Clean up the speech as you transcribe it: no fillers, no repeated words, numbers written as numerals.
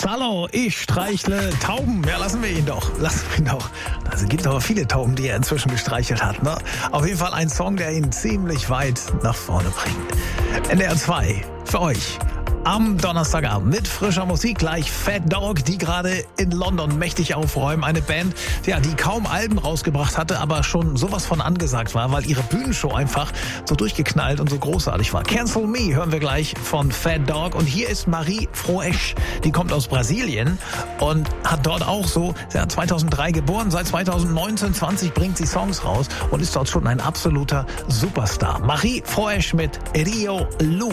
Gonzalo, ich streichle Tauben. Ja, lassen wir ihn doch. Also gibt aber viele Tauben, die er inzwischen gestreichelt hat. Ne? Auf jeden Fall ein Song, der ihn ziemlich weit nach vorne bringt. NDR 2 für euch. Am Donnerstagabend mit frischer Musik gleich Fat Dog, die gerade in London mächtig aufräumen. Eine Band, ja, die kaum Alben rausgebracht hatte, aber schon sowas von angesagt war, weil ihre Bühnenshow einfach so durchgeknallt und so großartig war. Cancel Me hören wir gleich von Fat Dog. Und hier ist Marie Froesch, die kommt aus Brasilien und hat dort auch so, ja, 2003 geboren, seit 2019, 20 bringt sie Songs raus und ist dort schon ein absoluter Superstar. Marie Froesch mit Rio Lu.